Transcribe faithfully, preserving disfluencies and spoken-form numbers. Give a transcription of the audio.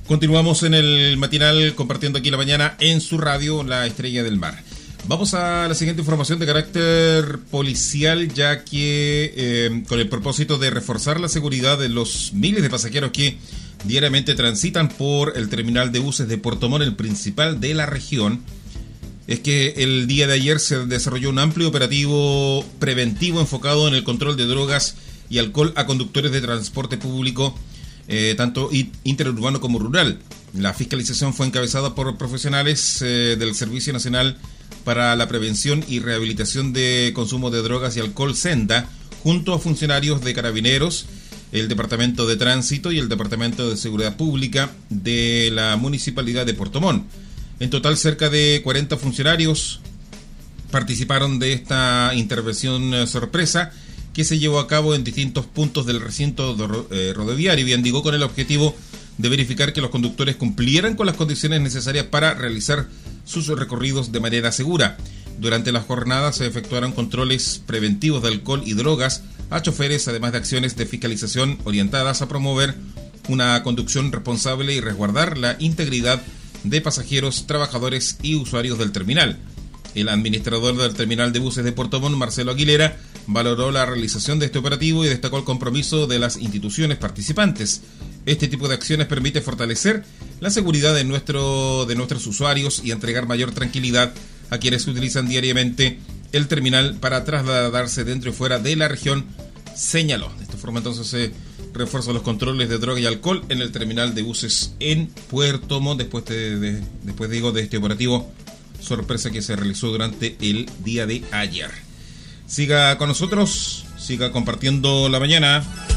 Continuamos en el matinal compartiendo aquí la mañana en su radio, La Estrella del Mar. Vamos a la siguiente información de carácter policial, ya que eh, con el propósito de reforzar la seguridad de los miles de pasajeros que diariamente transitan por el terminal de buses de Puerto Montt, el principal de la región, es que el día de ayer se desarrolló un amplio operativo preventivo enfocado en el control de drogas y alcohol a conductores de transporte público, eh, tanto interurbano como rural. La fiscalización fue encabezada por profesionales eh, del Servicio Nacional para la Prevención y Rehabilitación de Consumo de Drogas y Alcohol, SENDA, junto a funcionarios de Carabineros, el Departamento de Tránsito y el Departamento de Seguridad Pública de la Municipalidad de Puerto Montt. En total, cerca de cuarenta funcionarios participaron de esta intervención eh, sorpresa que se llevó a cabo en distintos puntos del recinto de, eh, rodoviario, bien digo, con el objetivo de verificar que los conductores cumplieran con las condiciones necesarias para realizar sus recorridos de manera segura. Durante las jornadas se efectuaron controles preventivos de alcohol y drogas a choferes, además de acciones de fiscalización orientadas a promover una conducción responsable y resguardar la integridad de pasajeros, trabajadores y usuarios del terminal. El administrador del terminal de buses de Puerto Montt, Marcelo Aguilera, valoró la realización de este operativo y destacó el compromiso de las instituciones participantes. Este tipo de acciones permite fortalecer la seguridad de, nuestro, de nuestros usuarios y entregar mayor tranquilidad a quienes utilizan diariamente el terminal para trasladarse dentro y fuera de la región, señaló. De esta forma entonces se refuerzan los controles de droga y alcohol en el terminal de buses en Puerto Montt, después de, de, después digo de este operativo sorpresa que se realizó durante el día de ayer. Siga con nosotros, siga compartiendo la mañana.